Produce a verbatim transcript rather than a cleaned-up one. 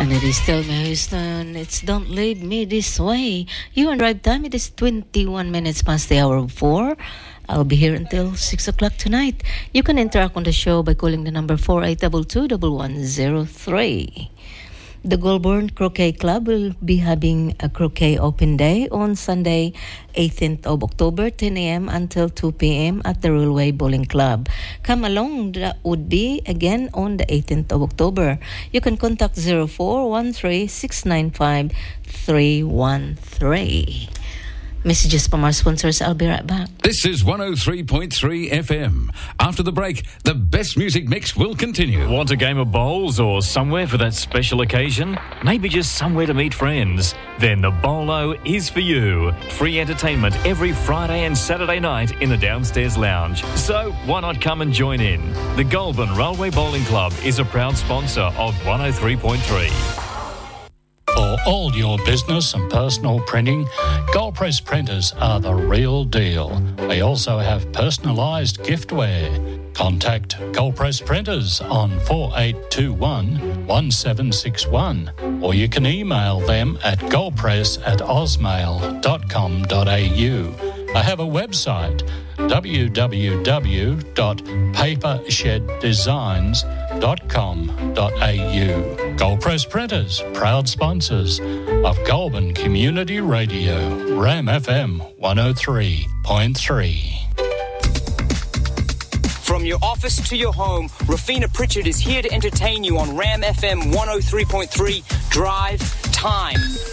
And it is still me, Houston. It's Don't Leave Me This Way. You and drive time, it is twenty-one minutes past the hour of four. I'll be here until six o'clock tonight. You can interact on the show by calling the number four eight two two, one one zero three. The Goulburn Croquet Club will be having a croquet open day on Sunday, eighteenth of October, ten a.m. until two p.m. at the Railway Bowling Club. Come along, that would be again on the eighteenth of October. You can contact zero four one three, six nine five, three one three. Messages from our sponsors. I'll be right back. This is one oh three point three F M. After the break, the best music mix will continue. Want a game of bowls or somewhere for that special occasion? Maybe just somewhere to meet friends? Then the Bolo is for you. Free entertainment every Friday and Saturday night in the downstairs lounge. So why not come and join in? The Goulburn Railway Bowling Club is a proud sponsor of one oh three point three. For all your business and personal printing, Gold Press printers are the real deal. They also have personalised giftware. Contact Gold Press printers on four eight two one, one seven six one, or you can email them at goldpress at osmail dot com dot a u. I have a website, w w w dot paper shed designs dot com dot a u. Gold Press Printers, proud sponsors of Goulburn Community Radio, Ram F M one oh three point three. From your office to your home, Rafina Pritchard is here to entertain you on Ram F M one oh three point three Drive Time.